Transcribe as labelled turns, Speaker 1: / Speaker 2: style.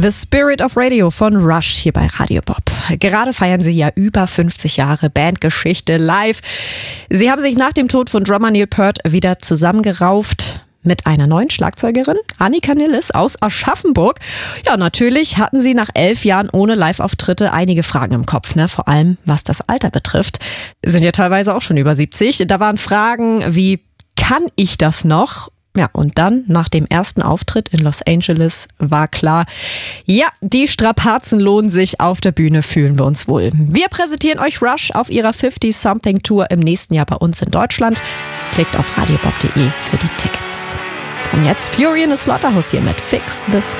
Speaker 1: The Spirit of Radio von Rush hier bei Radio Bob. Gerade feiern sie ja über 50 Jahre Bandgeschichte live. Sie haben sich nach dem Tod von Drummer Neil Peart wieder zusammengerauft mit einer neuen Schlagzeugerin, Annika Nilles aus Aschaffenburg. Ja, natürlich hatten sie nach 11 Jahren ohne Live-Auftritte einige Fragen im Kopf, ne? Vor allem was das Alter betrifft. Sind ja teilweise auch schon über 70. Da waren Fragen wie, kann ich das noch? Ja, und dann, nach dem ersten Auftritt in Los Angeles, war klar, ja, die Strapazen lohnen sich, auf der Bühne fühlen wir uns wohl. Wir präsentieren euch Rush auf ihrer 50-Something-Tour im nächsten Jahr bei uns in Deutschland. Klickt auf radiobob.de für die Tickets. Und jetzt Fury in the Slaughterhouse hier mit Fix the Sky.